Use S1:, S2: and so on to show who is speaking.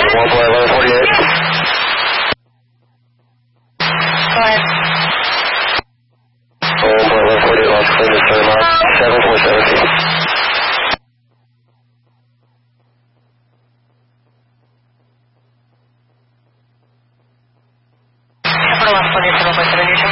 S1: 1.1148.
S2: Go ahead.
S1: 1.1148, lost clean to turn on. 7.17.
S2: Lost clean to 7.7,